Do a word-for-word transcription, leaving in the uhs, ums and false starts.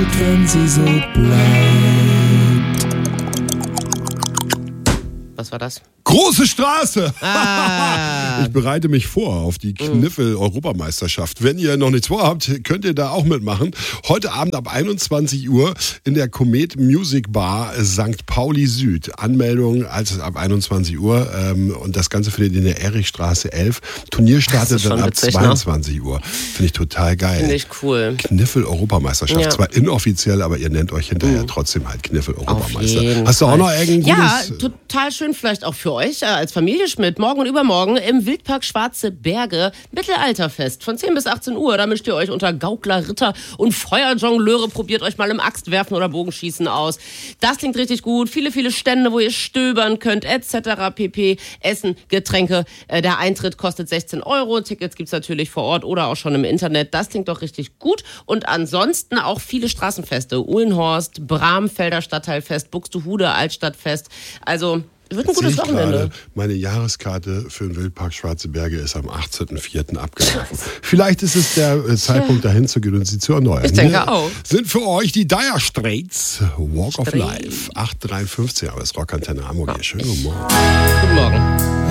gut, wenn sie so bleibt. Was war das? Große Straße! Ah. Ich bereite mich vor auf die Kniffel-Europameisterschaft. Wenn ihr noch nichts vorhabt, könnt ihr da auch mitmachen. Heute Abend ab einundzwanzig Uhr in der Komet Music Bar Sankt Pauli Süd. Anmeldung also ab einundzwanzig Uhr ähm, und das Ganze findet in der Erichstraße elf. Turnier startet dann ab witzig, zweiundzwanzig ne? Uhr. Finde ich total geil. Finde ich cool. Kniffel-Europameisterschaft. Ja. Zwar inoffiziell, aber ihr nennt euch hinterher mhm. trotzdem halt Kniffel-Europameister. Hast du auch noch irgendwas? Ja, total schön vielleicht auch für euch als Familie Schmidt. Morgen und übermorgen im Wildpark Schwarze Berge Mittelalterfest von zehn bis achtzehn Uhr. Da mischt ihr euch unter Gaukler, Ritter und Feuerjongleure. Probiert euch mal im Axtwerfen oder Bogenschießen aus. Das klingt richtig gut. Viele, viele Stände, wo ihr stöbern könnt, et cetera pp. Essen, Getränke. Der Eintritt kostet sechzehn Euro. Tickets gibt's natürlich vor Ort oder auch schon im Internet. Das klingt doch richtig gut. Und ansonsten auch viele Straßenfeste. Uhlenhorst, Bramfelder Stadtteilfest, Buxtehude Altstadtfest. Also wird ein gutes Wochenende. Meine Jahreskarte für den Wildpark Schwarze Berge ist am achtzehnten vierten abgelaufen. Vielleicht ist es der Zeitpunkt, dahin zu gehen und sie zu erneuern. Ich denke auch. Sind für euch die Dire Straits, Walk of Life, acht Komma dreiundfünfzig, aber es ist Rockantenne Hamburg. Schönen guten Morgen. Guten Morgen.